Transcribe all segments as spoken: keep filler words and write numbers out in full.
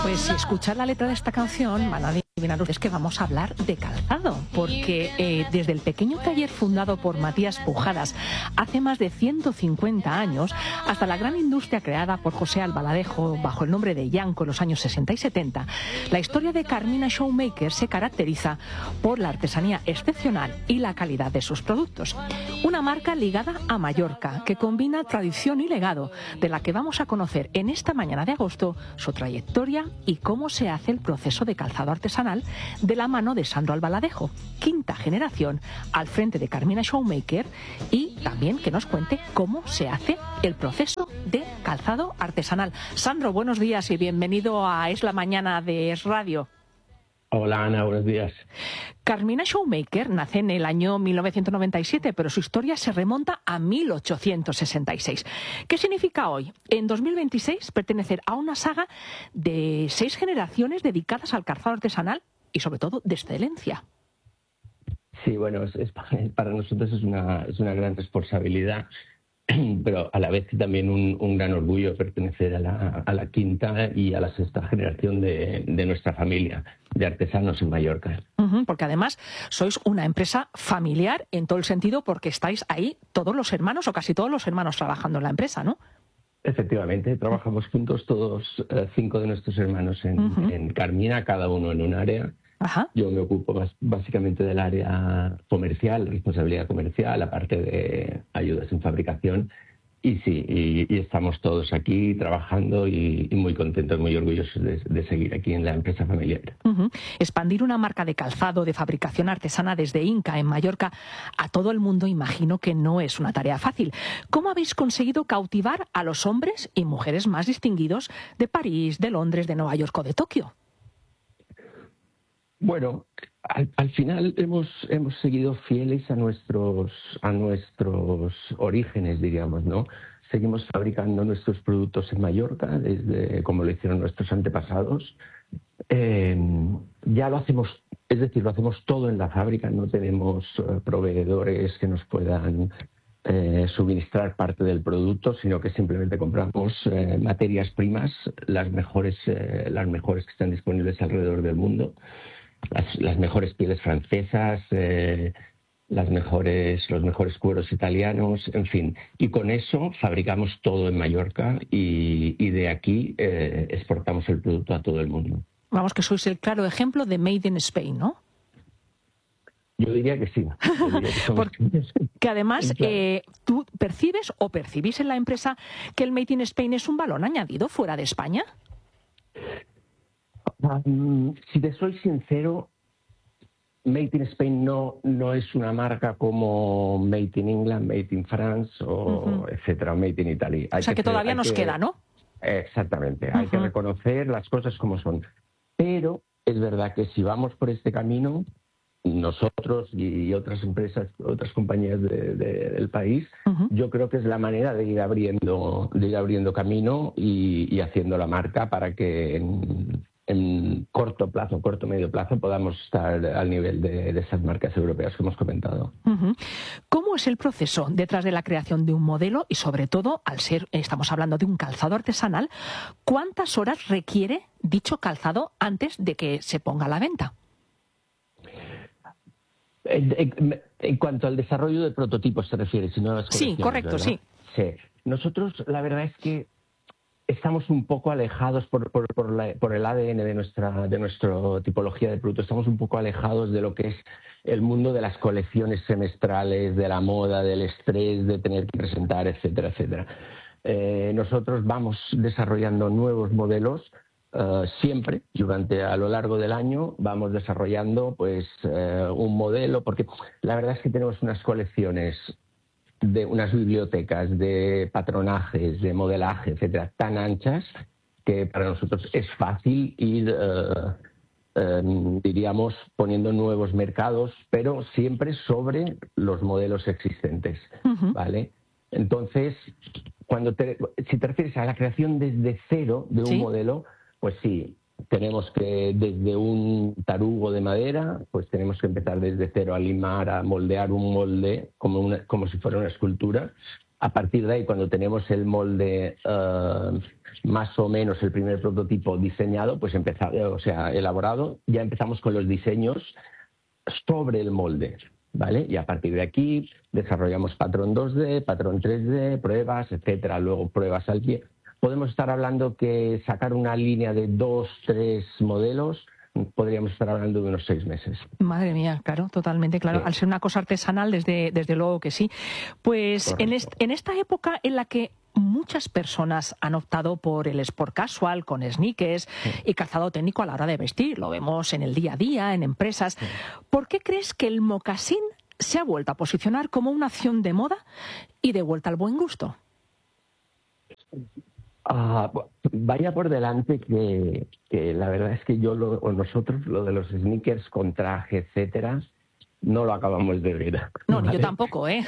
Pues si escuchar la letra de esta canción van a adivinar ustedes que vamos a hablar de calzado, porque eh, desde el pequeño taller fundado por Matías Pujadas hace más de ciento cincuenta años hasta la gran industria creada por José Albaladejo bajo el nombre de Yanco en los años sesenta y setenta, la historia de Carmina Shoemaker se caracteriza por la artesanía excepcional y la calidad de sus productos. Una marca ligada a Mallorca que combina tradición y legado, de la que vamos a conocer en esta mañana de agosto su trayectoria y cómo se hace el proceso de calzado artesanal de la mano de Sandro Albaladejo, quinta generación al frente de Carmina Shoemaker, y también que nos cuente cómo se hace el proceso de calzado artesanal. Sandro, buenos días y bienvenido a Es la Mañana de Es Radio. Hola Ana, buenos días. Carmina Shoemaker nace en el año mil novecientos noventa y siete, pero su historia se remonta a mil ochocientos sesenta y seis. ¿Qué significa hoy, en dos mil veintiséis, pertenecer a una saga de seis generaciones dedicadas al calzado artesanal y sobre todo de excelencia? Sí, bueno, es, es, para nosotros es una, es una gran responsabilidad, pero a la vez también un, un gran orgullo pertenecer a la, a la quinta y a la sexta generación de, de nuestra familia de artesanos en Mallorca. Uh-huh, porque además sois una empresa familiar en todo el sentido, porque estáis ahí todos los hermanos o casi todos los hermanos trabajando en la empresa, ¿no? Efectivamente, trabajamos juntos todos eh, cinco de nuestros hermanos en, uh-huh. en Carmina, cada uno en un área. Ajá. Yo me ocupo más, básicamente del área comercial, responsabilidad comercial, aparte de ayudas en fabricación. Y sí, y, y estamos todos aquí trabajando y, y muy contentos, muy orgullosos de, de seguir aquí en la empresa familiar. Uh-huh. Expandir una marca de calzado de fabricación artesana desde Inca, en Mallorca, a todo el mundo, imagino que no es una tarea fácil. ¿Cómo habéis conseguido cautivar a los hombres y mujeres más distinguidos de París, de Londres, de Nueva York o de Tokio? Bueno, al, al final hemos hemos seguido fieles a nuestros a nuestros orígenes, diríamos, ¿no? Seguimos fabricando nuestros productos en Mallorca, desde como lo hicieron nuestros antepasados. Eh, ya lo hacemos, es decir, lo hacemos todo en la fábrica. No tenemos uh, proveedores que nos puedan eh, suministrar parte del producto, sino que simplemente compramos eh, materias primas, las mejores eh, las mejores que están disponibles alrededor del mundo. Las, las mejores pieles francesas, eh, las mejores, los mejores cueros italianos, en fin. Y con eso fabricamos todo en Mallorca y, y de aquí eh, exportamos el producto a todo el mundo. Vamos, que sois el claro ejemplo de Made in Spain, ¿no? Yo diría que sí. Diría que somos... Porque además claro. eh, tú percibes o percibís en la empresa que el Made in Spain es un valor añadido fuera de España. Um, si te soy sincero, Made in Spain no, no es una marca como Made in England, Made in France, o uh-huh. etcétera, Made in Italy. Hay o sea que, que todavía nos que... queda, ¿no? Exactamente, uh-huh. Hay que reconocer las cosas como son. Pero es verdad que si vamos por este camino, nosotros y otras empresas, otras compañías de, de, del país, uh-huh. yo creo que es la manera de ir abriendo, de ir abriendo camino y, y haciendo la marca para que en, en corto plazo, corto medio plazo, podamos estar al nivel de, de esas marcas europeas que hemos comentado. Uh-huh. ¿Cómo es el proceso detrás de la creación de un modelo y, sobre todo, al ser, estamos hablando de un calzado artesanal, cuántas horas requiere dicho calzado antes de que se ponga a la venta? En, en, en cuanto al desarrollo de prototipos se refiere, si no las Sí, correcto, ¿verdad? sí. Sí. Nosotros, la verdad es que estamos un poco alejados por, por, por, la, por el A D N de nuestra de nuestra tipología de producto. Estamos un poco alejados de lo que es el mundo de las colecciones semestrales, de la moda, del estrés, de tener que presentar, etcétera, etcétera. Eh, nosotros vamos desarrollando nuevos modelos uh, siempre, durante a lo largo del año, vamos desarrollando pues uh, un modelo, porque la verdad es que tenemos unas colecciones de unas bibliotecas de patronajes, de modelaje, etcétera, tan anchas que para nosotros es fácil ir, uh, um, diríamos, poniendo nuevos mercados, pero siempre sobre los modelos existentes, uh-huh. ¿vale? Entonces, cuando te, si te refieres a la creación desde cero de un ¿Sí? modelo, pues sí, tenemos que desde un tarugo de madera, pues tenemos que empezar desde cero a limar, a moldear un molde como, una, como si fuera una escultura. A partir de ahí, cuando tenemos el molde uh, más o menos el primer prototipo diseñado, pues empezado, o sea, elaborado, ya empezamos con los diseños sobre el molde, ¿vale? Y a partir de aquí desarrollamos patrón dos D, patrón tres D, pruebas, etcétera, luego pruebas al pie. Podemos estar hablando que sacar una línea de dos, tres modelos, podríamos estar hablando de unos seis meses. Madre mía, claro, totalmente, claro. Sí. Al ser una cosa artesanal, desde, desde luego que sí. Pues en, est en esta época en la que muchas personas han optado por el sport casual, con sneakers sí. y calzado técnico a la hora de vestir, lo vemos en el día a día, en empresas, sí. ¿por qué crees que el mocasín se ha vuelto a posicionar como una opción de moda y de vuelta al buen gusto? Uh, vaya por delante que, que la verdad es que yo lo, o nosotros lo de los sneakers con traje, etcétera, no lo acabamos de ver. No, ¿vale? Yo tampoco, ¿eh?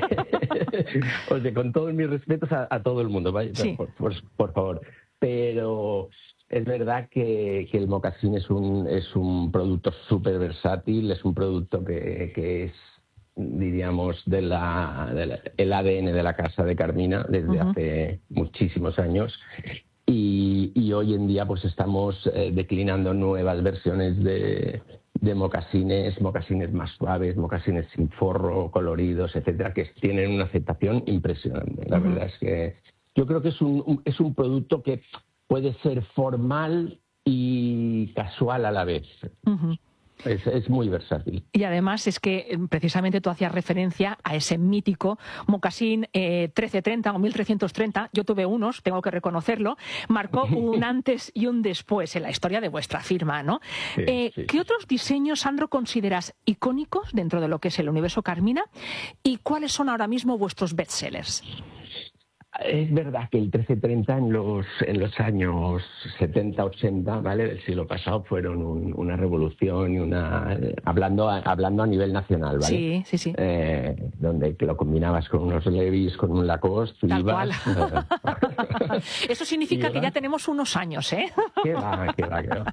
O sea, con todos mis respetos a, a todo el mundo, vaya, sí. por, por, por favor. Pero es verdad que, que el mocasín es un, es un producto súper versátil, es un producto que, que es, diríamos, de la, de la, el A D N de la casa de Carmina desde uh-huh. hace muchísimos años y, y hoy en día pues estamos eh, declinando nuevas versiones de, de mocasines, mocasines más suaves, mocasines sin forro, coloridos, etcétera, que tienen una aceptación impresionante. La uh-huh. verdad es que yo creo que es un, un, es un producto que puede ser formal y casual a la vez. Uh-huh. Es, es muy versátil. Y además es que precisamente tú hacías referencia a ese mítico mocasín eh, trece treinta o mil trescientos treinta. Yo tuve unos, tengo que reconocerlo. Marcó un antes y un después en la historia de vuestra firma, ¿no? Sí, eh, sí. ¿Qué otros diseños, Sandro, consideras icónicos dentro de lo que es el universo Carmina? ¿Y cuáles son ahora mismo vuestros bestsellers? Es verdad que el trece treinta en los, en los años setenta, ochenta, ¿vale?, del siglo pasado fueron un, una revolución y una hablando a, hablando a nivel nacional, ¿vale? Sí, sí, sí. Eh, donde lo combinabas con unos Levi's, con un Lacoste, Tal ibas, cual. Eh, Eso significa que ya tenemos unos años, ¿eh? Qué va, qué va, qué va.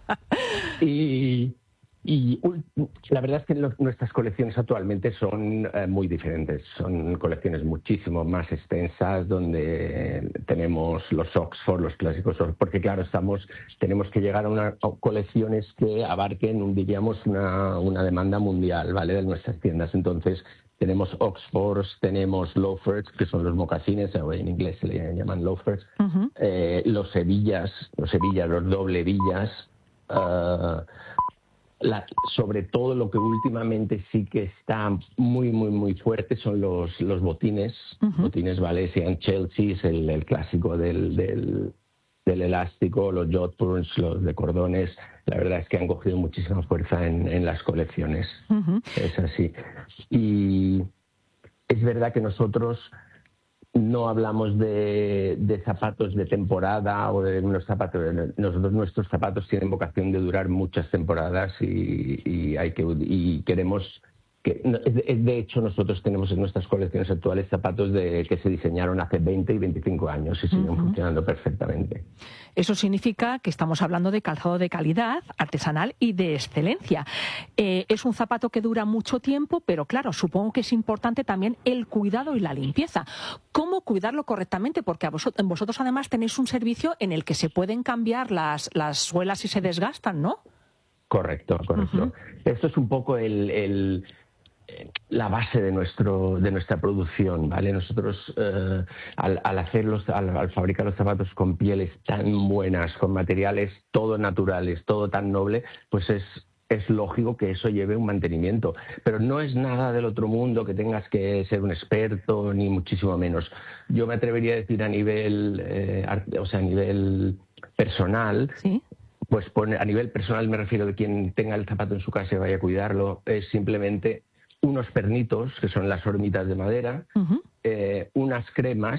Y... Y la verdad es que los, nuestras colecciones actualmente son eh, muy diferentes. Son colecciones muchísimo más extensas, donde tenemos los Oxford, los clásicos, porque claro, estamos tenemos que llegar a unas colecciones que abarquen, diríamos, una, una demanda mundial, ¿vale?, de nuestras tiendas. Entonces, tenemos Oxfords, tenemos loafers, que son los mocasines, en inglés se le llaman loafers, uh-huh. eh, los Sevillas, los Sevillas, los doble villas, uh, La, sobre todo lo que últimamente sí que está muy, muy, muy fuerte son los, los botines, uh-huh. botines, ¿vale? Sean Chelsea, el, el clásico del, del, del elástico, los Jodhpurs, los de cordones. La verdad es que han cogido muchísima fuerza en, en las colecciones. Uh-huh. Es así. Y es verdad que nosotros no hablamos de, de zapatos de temporada o de unos zapatos. Nosotros, nuestros zapatos tienen vocación de durar muchas temporadas y, y hay que y queremos que de hecho nosotros tenemos en nuestras colecciones actuales zapatos de que se diseñaron hace veinte y veinticinco años y siguen uh-huh. funcionando perfectamente. Eso significa que estamos hablando de calzado de calidad, artesanal y de excelencia. Eh, es un zapato que dura mucho tiempo, pero claro, supongo que es importante también el cuidado y la limpieza. ¿Cómo cuidarlo correctamente? Porque a vosotros, vosotros además tenéis un servicio en el que se pueden cambiar las, las suelas si se desgastan, ¿no? Correcto, correcto. Uh-huh. Esto es un poco el... el la base de nuestro de nuestra producción, ¿vale? Nosotros eh, al, al hacerlos, al, al fabricar los zapatos con pieles tan buenas, con materiales todo naturales, todo tan noble, pues es es lógico que eso lleve un mantenimiento, pero no es nada del otro mundo que tengas que ser un experto ni muchísimo menos. Yo me atrevería a decir a nivel, eh, o sea, a nivel personal. ¿Sí? Pues a nivel personal me refiero de quien tenga el zapato en su casa y vaya a cuidarlo, es simplemente unos pernitos, que son las hormitas de madera, uh-huh. eh, unas cremas,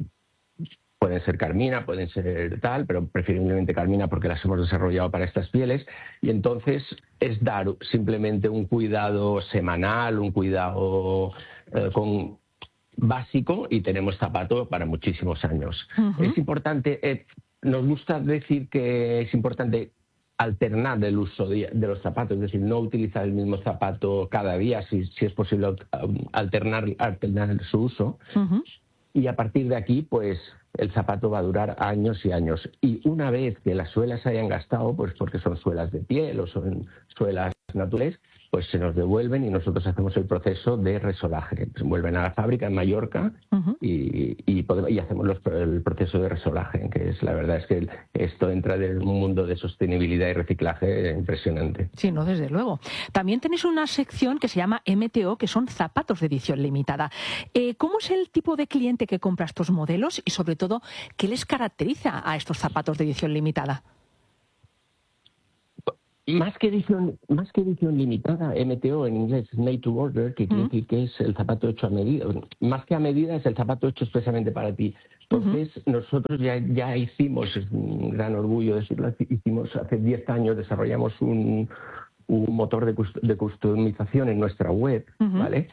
pueden ser Carmina, pueden ser tal, pero preferiblemente Carmina porque las hemos desarrollado para estas pieles, y entonces es dar simplemente un cuidado semanal, un cuidado eh, con básico, y tenemos zapato para muchísimos años. Uh-huh. Es importante, eh, nos gusta decir que es importante alternar el uso de, de los zapatos, es decir, no utilizar el mismo zapato cada día, si, si es posible alternar, alternar su uso. Uh-huh. Y a partir de aquí, pues el zapato va a durar años y años. Y una vez que las suelas se hayan gastado, pues porque son suelas de piel o son suelas naturales, pues se nos devuelven y nosotros hacemos el proceso de resolaje. Se vuelven a la fábrica en Mallorca uh-huh. y, y, podemos, y hacemos los, el proceso de resolaje, que es la verdad es que esto entra en un mundo de sostenibilidad y reciclaje impresionante. Sí, no, desde luego. También tenéis una sección que se llama M T O, que son zapatos de edición limitada. Eh, ¿Cómo es el tipo de cliente que compra estos modelos y, sobre todo, qué les caracteriza a estos zapatos de edición limitada? Más que edición, más que edición limitada, M T O en inglés es made to order, que quiere decir que es el zapato hecho a medida. Más que a medida es el zapato hecho expresamente para ti. Entonces uh-huh. nosotros ya, ya hicimos, es un gran orgullo decirlo, hicimos hace diez años, desarrollamos un, un motor de, cust- de customización en nuestra web, uh-huh. ¿vale?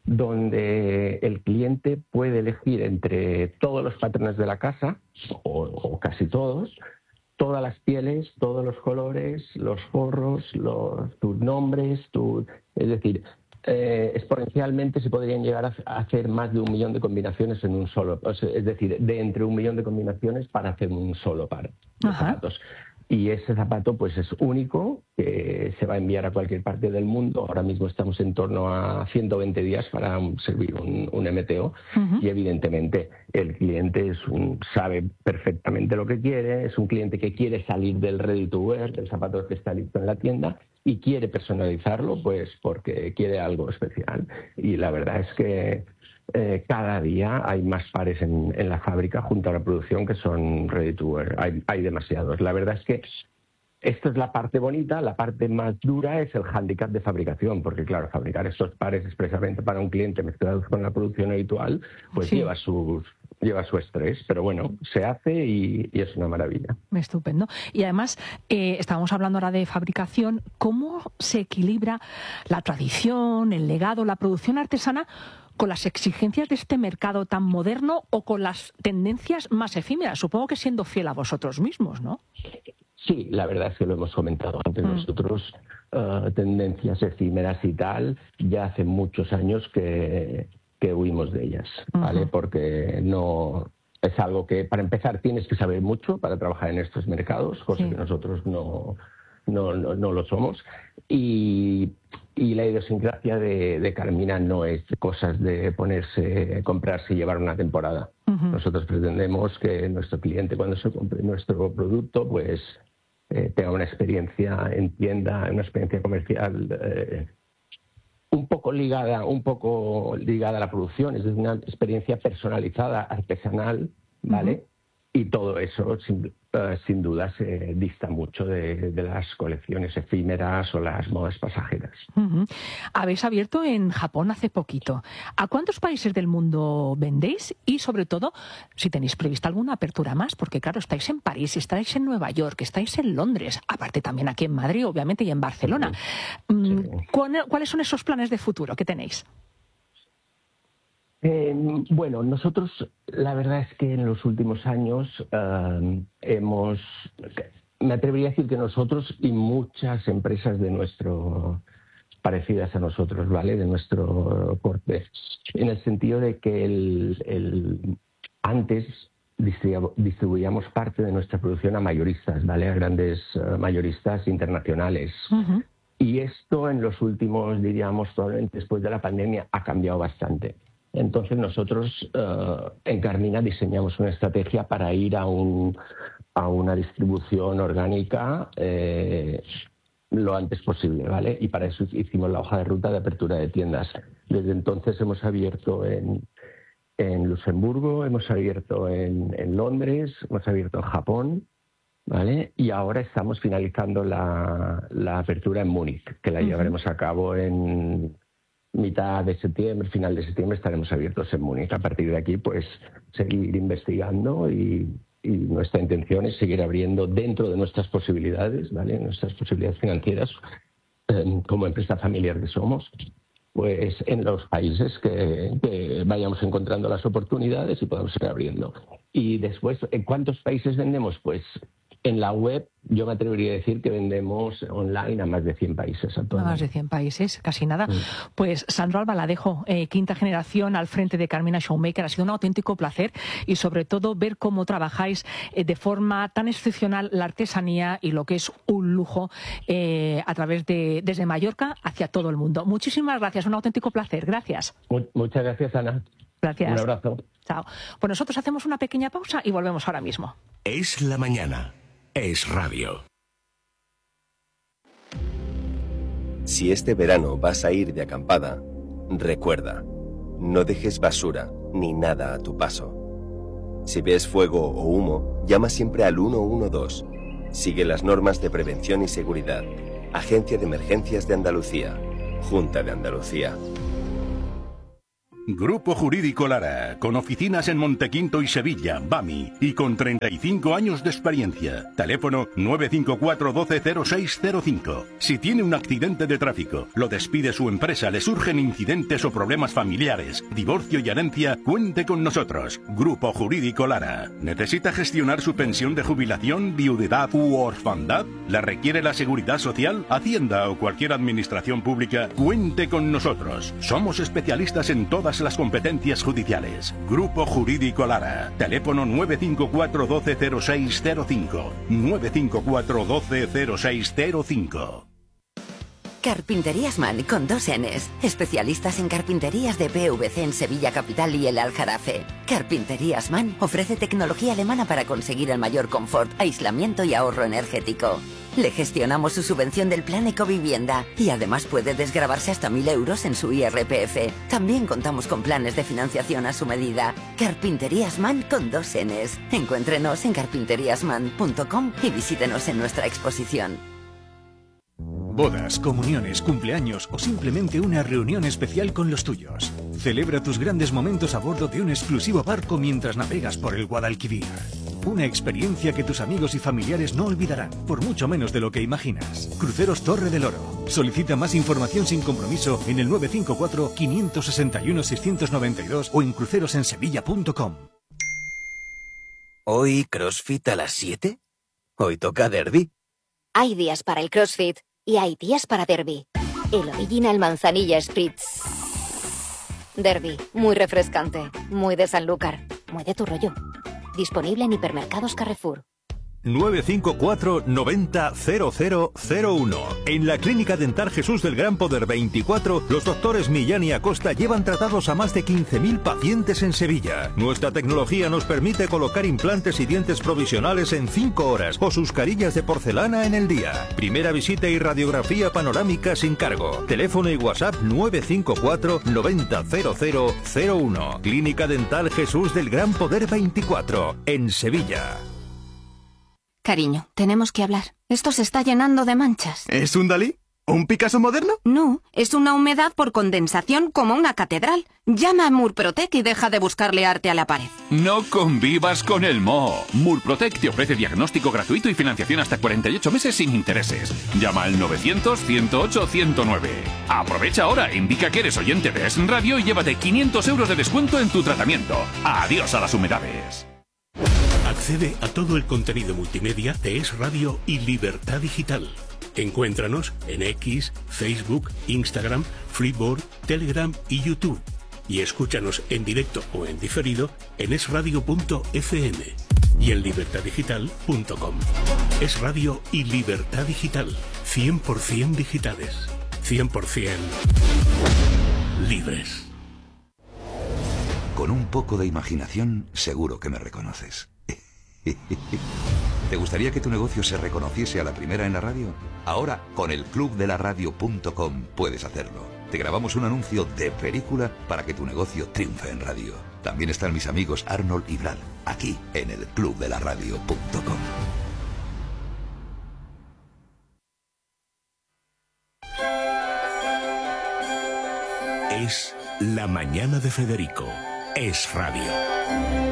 Donde el cliente puede elegir entre todos los patrones de la casa, o, o casi todos, todas las pieles, todos los colores, los forros, los, tus nombres, tu, es decir, eh, exponencialmente se podrían llegar a, a hacer más de un millón de combinaciones en un solo, o sea, es decir, de entre un millón de combinaciones para hacer un solo par de Ajá. zapatos. Y ese zapato pues es único, que se va a enviar a cualquier parte del mundo. Ahora mismo estamos en torno a ciento veinte días para servir un, un M T O uh-huh. y evidentemente el cliente es un, sabe perfectamente lo que quiere, es un cliente que quiere salir del ready to wear, del zapato que está listo en la tienda y quiere personalizarlo pues porque quiere algo especial. Y la verdad es que Eh, cada día hay más pares en, en la fábrica junto a la producción que son ready to wear. Hay, hay demasiados. La verdad es que esto es la parte bonita. La parte más dura es el hándicap de fabricación, porque claro, fabricar estos pares expresamente para un cliente mezclados con la producción habitual, pues sí. lleva sus lleva su estrés, pero bueno, se hace y, y es una maravilla. Estupendo. Y además, eh, estábamos hablando ahora de fabricación. ¿Cómo se equilibra la tradición, el legado, la producción artesana con las exigencias de este mercado tan moderno o con las tendencias más efímeras? Supongo que siendo fiel a vosotros mismos, ¿no? Sí, la verdad es que lo hemos comentado antes mm. nosotros, uh, tendencias efímeras y tal, ya hace muchos años que, que huimos de ellas, ¿vale? Uh-huh. Porque no es algo que, para empezar, tienes que saber mucho para trabajar en estos mercados, cosa sí. que nosotros no, no, no, no lo somos. Y... Y la idiosincrasia de, de Carmina no es cosas de ponerse, comprarse y llevar una temporada. Uh-huh. Nosotros pretendemos que nuestro cliente, cuando se compre nuestro producto, pues eh, tenga una experiencia en tienda, una experiencia comercial eh, un poco ligada, un poco ligada a la producción. Es una experiencia personalizada, artesanal, ¿vale? Uh-huh. Y todo eso, sin, uh, sin duda, se dista mucho de, de las colecciones efímeras o las modas pasajeras. Uh-huh. Habéis abierto en Japón hace poquito. ¿A cuántos países del mundo vendéis? Y, sobre todo, si tenéis prevista alguna apertura más, porque, claro, estáis en París, estáis en Nueva York, estáis en Londres, aparte también aquí en Madrid, obviamente, y en Barcelona. Sí. Sí. ¿Cuáles son esos planes de futuro que tenéis? Eh, bueno, nosotros, la verdad es que en los últimos años uh, hemos, me atrevería a decir que nosotros y muchas empresas de nuestro, parecidas a nosotros, ¿vale? De nuestro corte, en el sentido de que el, el, antes distribuíamos parte de nuestra producción a mayoristas, ¿vale? A grandes uh, mayoristas internacionales. Uh-huh. Y esto en los últimos, diríamos, probablemente después de la pandemia, ha cambiado bastante. Entonces nosotros uh, en Carmina diseñamos una estrategia para ir a, un, a una distribución orgánica eh, lo antes posible, ¿vale? Y para eso hicimos la hoja de ruta de apertura de tiendas. Desde entonces hemos abierto en, en Luxemburgo, hemos abierto en, en Londres, hemos abierto en Japón, ¿vale? Y ahora estamos finalizando la, la apertura en Múnich, que la llevaremos a cabo en mitad de septiembre, final de septiembre estaremos abiertos en Múnich. A partir de aquí, pues, seguir investigando y, y nuestra intención es seguir abriendo dentro de nuestras posibilidades, ¿vale? Nuestras posibilidades financieras, eh, como empresa familiar que somos, pues en los países que, que vayamos encontrando las oportunidades y podamos seguir abriendo. Y después, ¿en cuántos países vendemos? Pues en la web yo me atrevería a decir que vendemos online a más de cien países actualmente. A más de cien países, casi nada. Sí. Pues Sandro Albaladejo, eh, quinta generación al frente de Carmina Showmaker, ha sido un auténtico placer y sobre todo ver cómo trabajáis eh, de forma tan excepcional la artesanía y lo que es un lujo eh, a través de desde Mallorca hacia todo el mundo. Muchísimas gracias, un auténtico placer. Gracias. Muchas gracias, Ana. Gracias. Un abrazo. Chao. Pues nosotros hacemos una pequeña pausa y volvemos ahora mismo. Es la mañana. Es radio. Si este verano vas a ir de acampada, recuerda, no dejes basura ni nada a tu paso. Si ves fuego o humo, llama siempre al uno uno dos. Sigue las normas de prevención y seguridad. Agencia de Emergencias de Andalucía. Junta de Andalucía. Grupo Jurídico Lara, con oficinas en Montequinto y Sevilla, BAMI, y con treinta y cinco años de experiencia. Teléfono nueve cinco cuatro uno dos cero seis cero cinco. Si tiene un accidente de tráfico, lo despide su empresa, le surgen incidentes o problemas familiares, divorcio y herencia, cuente con nosotros. Grupo Jurídico Lara. ¿Necesita gestionar su pensión de jubilación, viudedad u orfandad? ¿La requiere la Seguridad Social, Hacienda o cualquier administración pública? Cuente con nosotros. Somos especialistas en todas las competencias judiciales. Grupo Jurídico Lara. Teléfono nueve cinco cuatro uno dos cero seis cero cinco. nueve cinco cuatro uno dos cero seis cero cinco. Carpinterías Man con dos Ns. Especialistas en carpinterías de P V C en Sevilla Capital y El Aljarafe. Carpinterías Man ofrece tecnología alemana para conseguir el mayor confort, aislamiento y ahorro energético. Le gestionamos su subvención del plan Ecovivienda y además puede desgravarse hasta mil euros en su I R P F. También contamos con planes de financiación a su medida. Carpinterías Man con dos Ns. Encuéntrenos en carpinterías man punto com y visítenos en nuestra exposición. Bodas, comuniones, cumpleaños o simplemente una reunión especial con los tuyos. Celebra tus grandes momentos a bordo de un exclusivo barco mientras navegas por el Guadalquivir. Una experiencia que tus amigos y familiares no olvidarán, por mucho menos de lo que imaginas. Cruceros Torre del Oro. Solicita más información sin compromiso en el nueve cinco cuatro, cinco seis uno, seis nueve dos o en crucerosensevilla punto com. ¿Hoy CrossFit a las siete? ¿Hoy toca derbi? Hay días para el CrossFit y hay días para derbi. El Original Manzanilla Spritz. Derbi, muy refrescante, muy de Sanlúcar, muy de tu rollo. Disponible en hipermercados Carrefour. nueve cinco cuatro, noventa, cero cero cero uno. En la Clínica Dental Jesús del Gran Poder veinticuatro, los doctores Millán y Acosta llevan tratados a más de quince mil pacientes en Sevilla. Nuestra tecnología nos permite colocar implantes y dientes provisionales en cinco horas o sus carillas de porcelana en el día. Primera visita y radiografía panorámica sin cargo. Teléfono y WhatsApp nueve cinco cuatro, noventa, cero cero cero uno. Clínica Dental Jesús del Gran Poder veinticuatro, en Sevilla. Cariño, tenemos que hablar. Esto se está llenando de manchas. ¿Es un Dalí? ¿Un Picasso moderno? No, es una humedad por condensación como una catedral. Llama a Murprotec y deja de buscarle arte a la pared. No convivas con el moho. Murprotec te ofrece diagnóstico gratuito y financiación hasta cuarenta y ocho meses sin intereses. Llama al novecientos, ciento ocho, ciento nueve. Aprovecha ahora, indica que eres oyente de Es Radio y llévate quinientos euros de descuento en tu tratamiento. Adiós a las humedades. Accede a todo el contenido multimedia de Es Radio y Libertad Digital. Encuéntranos en X, Facebook, Instagram, Freeboard, Telegram y YouTube. Y escúchanos en directo o en diferido en es radio punto efe eme y en libertad digital punto com. Es Radio y Libertad Digital. cien por ciento digitales. cien por ciento libres. Con un poco de imaginación, seguro que me reconoces. ¿Te gustaría que tu negocio se reconociese a la primera en la radio? Ahora, con el club de la radio punto com puedes hacerlo. Te grabamos un anuncio de película para que tu negocio triunfe en radio. También están mis amigos Arnold y Brad, aquí en el club de la radio punto com. Es la mañana de Federico. Es radio.